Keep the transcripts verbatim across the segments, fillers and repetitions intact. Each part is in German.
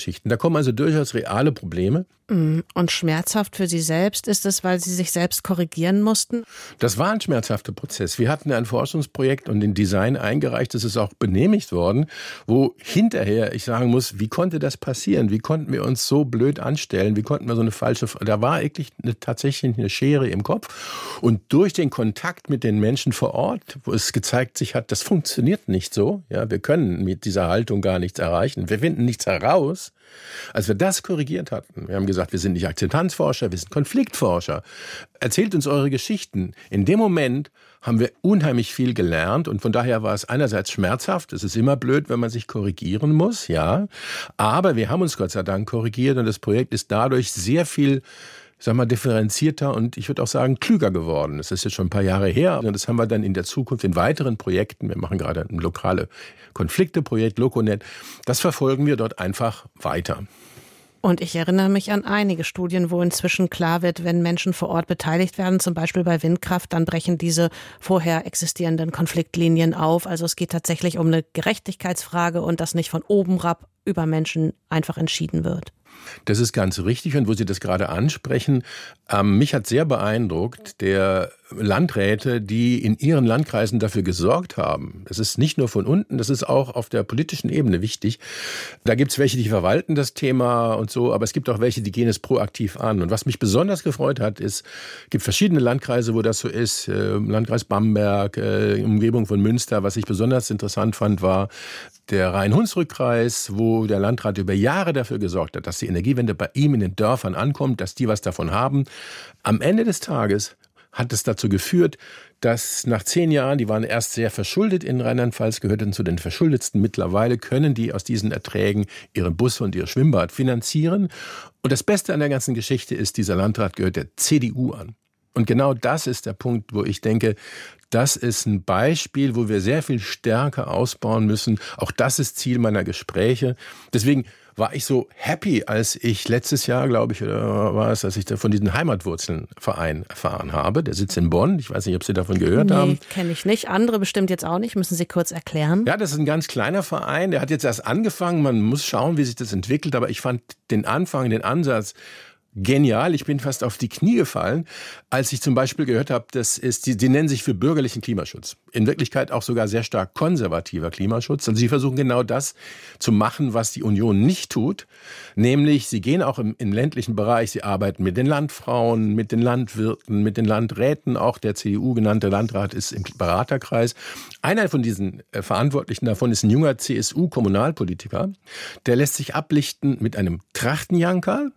Geschichten. Da kommen also durchaus reale Probleme. Und schmerzhaft für Sie selbst ist es, weil Sie sich selbst korrigieren mussten? Das war ein schmerzhafter Prozess. Wir hatten ein Forschungsprojekt und den Design eingereicht, das ist auch genehmigt worden, wo hinterher ich sagen muss, wie konnte das passieren? Wie konnten wir uns so blöd anstellen? Wie konnten wir so eine falsche... Da war wirklich eine, tatsächlich eine Schere im Kopf. Und durch den Kontakt mit den Menschen vor Ort, wo es gezeigt sich hat, das funktioniert nicht so. Ja, wir können mit dieser Haltung gar nichts erreichen. Wir finden nichts heraus. Als wir das korrigiert hatten, wir haben gesagt, wir sind nicht Akzeptanzforscher, wir sind Konfliktforscher. Erzählt uns eure Geschichten. In dem Moment haben wir unheimlich viel gelernt und von daher war es einerseits schmerzhaft. Es ist immer blöd, wenn man sich korrigieren muss, ja. Aber wir haben uns Gott sei Dank korrigiert und das Projekt ist dadurch sehr viel, sag mal, differenzierter und ich würde auch sagen, klüger geworden. Das ist jetzt schon ein paar Jahre her und das haben wir dann in der Zukunft in weiteren Projekten, wir machen gerade ein lokale Konflikte-Projekt, Loconet, das verfolgen wir dort einfach weiter. Und ich erinnere mich an einige Studien, wo inzwischen klar wird, wenn Menschen vor Ort beteiligt werden, zum Beispiel bei Windkraft, dann brechen diese vorher existierenden Konfliktlinien auf. Also es geht tatsächlich um eine Gerechtigkeitsfrage und dass nicht von oben herab über Menschen einfach entschieden wird. Das ist ganz richtig und wo Sie das gerade ansprechen, ähm, mich hat sehr beeindruckt, der Landräte, die in ihren Landkreisen dafür gesorgt haben. Es ist nicht nur von unten, das ist auch auf der politischen Ebene wichtig. Da gibt es welche, die verwalten das Thema und so, aber es gibt auch welche, die gehen es proaktiv an. Und was mich besonders gefreut hat, ist, es gibt verschiedene Landkreise, wo das so ist. Äh, Landkreis Bamberg, äh, Umgebung von Münster. Was ich besonders interessant fand, war der Rhein-Hunsrück-Kreis, wo der Landrat über Jahre dafür gesorgt hat, dass die Energiewende bei ihm in den Dörfern ankommt, dass die was davon haben. Am Ende des Tages hat es dazu geführt, dass nach zehn Jahren, die waren erst sehr verschuldet in Rheinland-Pfalz, gehörten zu den verschuldetsten. Mittlerweile können die aus diesen Erträgen ihren Bus und ihr Schwimmbad finanzieren. Und das Beste an der ganzen Geschichte ist, dieser Landrat gehört der C D U an. Und genau das ist der Punkt, wo ich denke, das ist ein Beispiel, wo wir sehr viel stärker ausbauen müssen. Auch das ist Ziel meiner Gespräche. Deswegen war ich so happy, als ich letztes Jahr, glaube ich, oder war es, als ich da von diesem Heimatwurzeln-Verein erfahren habe. Der sitzt in Bonn. Ich weiß nicht, ob Sie davon gehört nee, haben. Nee, kenne ich nicht. Andere bestimmt jetzt auch nicht. Müssen Sie kurz erklären. Ja, das ist ein ganz kleiner Verein. Der hat jetzt erst angefangen. Man muss schauen, wie sich das entwickelt. Aber ich fand den Anfang, den Ansatz genial. Ich bin fast auf die Knie gefallen, als ich zum Beispiel gehört habe, das ist, die, die nennen sich für bürgerlichen Klimaschutz. In Wirklichkeit auch sogar sehr stark konservativer Klimaschutz. Also sie versuchen genau das zu machen, was die Union nicht tut. Nämlich, sie gehen auch im, im ländlichen Bereich, sie arbeiten mit den Landfrauen, mit den Landwirten, mit den Landräten. Auch der C D U genannte Landrat ist im Beraterkreis. Einer von diesen äh, Verantwortlichen davon ist ein junger C S U-Kommunalpolitiker. Der lässt sich ablichten mit einem Trachtenjankerl.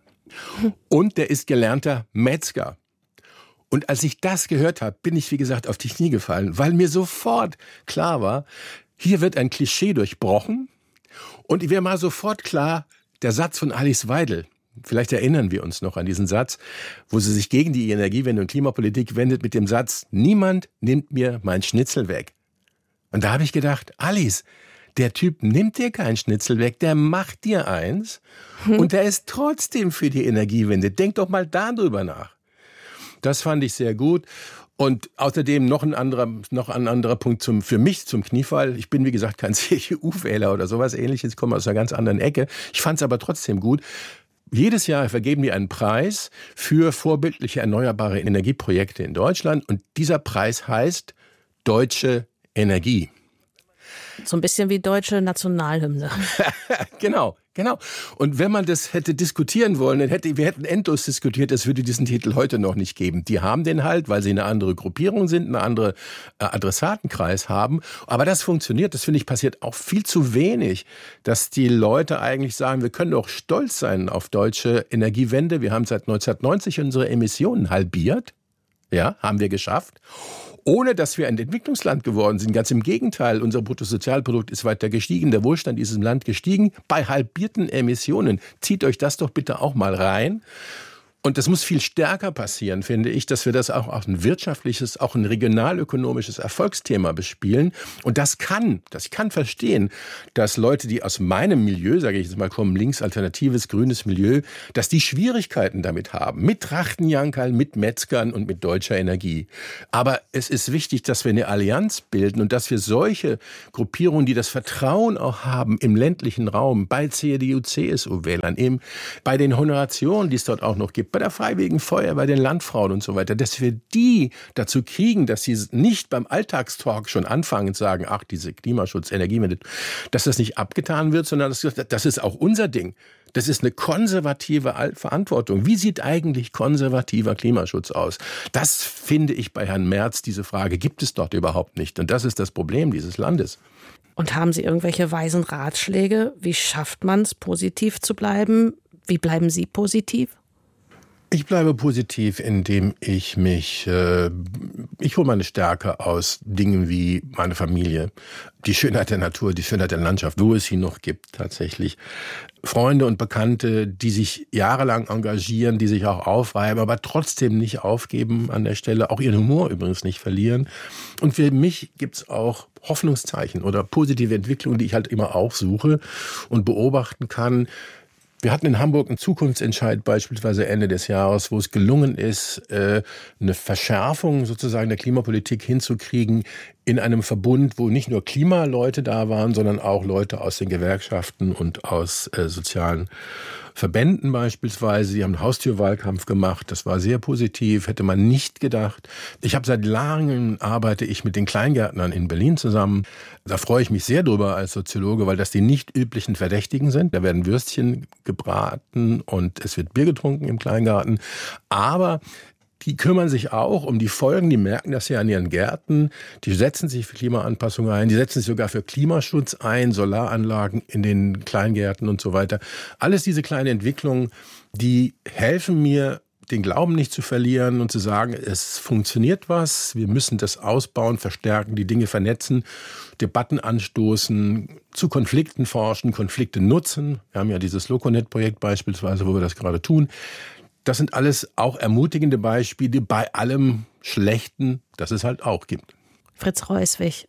Und der ist gelernter Metzger. Und als ich das gehört habe, bin ich, wie gesagt, auf die Knie gefallen, weil mir sofort klar war, hier wird ein Klischee durchbrochen. Und mir war sofort klar, der Satz von Alice Weidel, vielleicht erinnern wir uns noch an diesen Satz, wo sie sich gegen die Energiewende und Klimapolitik wendet mit dem Satz, niemand nimmt mir mein Schnitzel weg. Und da habe ich gedacht, Alice, der Typ nimmt dir kein Schnitzel weg, der macht dir eins hm. und der ist trotzdem für die Energiewende. Denk doch mal darüber nach. Das fand ich sehr gut. Und außerdem noch ein anderer, noch ein anderer Punkt zum, für mich zum Kniefall. Ich bin, wie gesagt, kein C D U-Wähler oder sowas Ähnliches, komme aus einer ganz anderen Ecke. Ich fand es aber trotzdem gut. Jedes Jahr vergeben die einen Preis für vorbildliche erneuerbare Energieprojekte in Deutschland. Und dieser Preis heißt Deutsche Energie. So ein bisschen wie deutsche Nationalhymne. Genau, genau. Und wenn man das hätte diskutieren wollen, dann hätte, wir hätten endlos diskutiert, es würde diesen Titel heute noch nicht geben. Die haben den halt, weil sie eine andere Gruppierung sind, eine andere äh, Adressatenkreis haben. Aber das funktioniert, das finde ich passiert auch viel zu wenig, dass die Leute eigentlich sagen, wir können doch stolz sein auf deutsche Energiewende. Wir haben seit neunzehnhundertneunzig unsere Emissionen halbiert. Ja, haben wir geschafft. Ohne dass wir ein Entwicklungsland geworden sind. Ganz im Gegenteil, unser Bruttosozialprodukt ist weiter gestiegen, der Wohlstand in diesem Land gestiegen, bei halbierten Emissionen. Zieht euch das doch bitte auch mal rein. Und das muss viel stärker passieren, finde ich, dass wir das auch, auch ein wirtschaftliches, auch ein regionalökonomisches Erfolgsthema bespielen. Und das kann, das kann verstehen, dass Leute, die aus meinem Milieu, sage ich jetzt mal, kommen, links, alternatives, grünes Milieu, dass die Schwierigkeiten damit haben. Mit Trachtenjankerl, mit Metzgern und mit deutscher Energie. Aber es ist wichtig, dass wir eine Allianz bilden und dass wir solche Gruppierungen, die das Vertrauen auch haben im ländlichen Raum, bei C D U, C S U-Wählern, eben bei den Honorationen, die es dort auch noch gibt, bei der Freiwilligen Feuerwehr, bei den Landfrauen und so weiter, dass wir die dazu kriegen, dass sie nicht beim Alltagstalk schon anfangen und sagen, ach, diese Klimaschutz, Energiewende, dass das nicht abgetan wird, sondern das, das ist auch unser Ding. Das ist eine konservative Verantwortung. Wie sieht eigentlich konservativer Klimaschutz aus? Das finde ich bei Herrn Merz, diese Frage gibt es dort überhaupt nicht. Und das ist das Problem dieses Landes. Und haben Sie irgendwelche weisen Ratschläge? Wie schafft man es, positiv zu bleiben? Wie bleiben Sie positiv? Ich bleibe positiv, indem ich mich, äh, ich hole meine Stärke aus Dingen wie meine Familie, die Schönheit der Natur, die Schönheit der Landschaft, wo es sie noch gibt tatsächlich. Freunde und Bekannte, die sich jahrelang engagieren, die sich auch aufreiben, aber trotzdem nicht aufgeben an der Stelle, auch ihren Humor übrigens nicht verlieren. Und für mich gibt's auch Hoffnungszeichen oder positive Entwicklungen, die ich halt immer auch suche und beobachten kann. Wir hatten in Hamburg einen Zukunftsentscheid beispielsweise Ende des Jahres, wo es gelungen ist, eine Verschärfung sozusagen der Klimapolitik hinzukriegen in einem Verbund, wo nicht nur Klimaleute da waren, sondern auch Leute aus den Gewerkschaften und aus äh, sozialen Verbänden beispielsweise. Sie haben einen Haustürwahlkampf gemacht. Das war sehr positiv, hätte man nicht gedacht. Ich habe seit langem arbeite ich mit den Kleingärtnern in Berlin zusammen. Da freue ich mich sehr drüber als Soziologe, weil das die nicht üblichen Verdächtigen sind. Da werden Würstchen gebraten und es wird Bier getrunken im Kleingarten. Aber die kümmern sich auch um die Folgen, die merken das ja an ihren Gärten, die setzen sich für Klimaanpassung ein, die setzen sich sogar für Klimaschutz ein, Solaranlagen in den Kleingärten und so weiter. Alles diese kleinen Entwicklungen, die helfen mir, den Glauben nicht zu verlieren und zu sagen, es funktioniert was, wir müssen das ausbauen, verstärken, die Dinge vernetzen, Debatten anstoßen, zu Konflikten forschen, Konflikte nutzen. Wir haben ja dieses Loconet-Projekt beispielsweise, wo wir das gerade tun. Das sind alles auch ermutigende Beispiele bei allem Schlechten, das es halt auch gibt. Fritz Reuswig,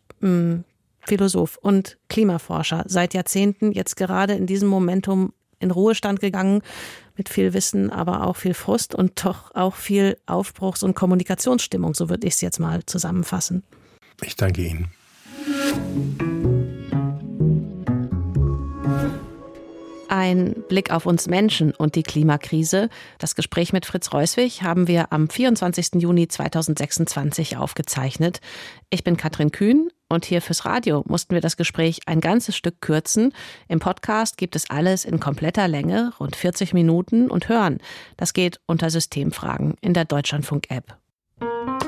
Philosoph und Klimaforscher, seit Jahrzehnten, jetzt gerade in diesem Momentum in Ruhestand gegangen, mit viel Wissen, aber auch viel Frust und doch auch viel Aufbruchs- und Kommunikationsstimmung, so würde ich es jetzt mal zusammenfassen. Ich danke Ihnen. Ein Blick auf uns Menschen und die Klimakrise. Das Gespräch mit Fritz Reuswig haben wir am vierundzwanzigsten Juni zweitausendsechsundzwanzig aufgezeichnet. Ich bin Katrin Kühn und hier fürs Radio mussten wir das Gespräch ein ganzes Stück kürzen. Im Podcast gibt es alles in kompletter Länge, rund vierzig Minuten und hören. Das geht unter Systemfragen in der Deutschlandfunk-App.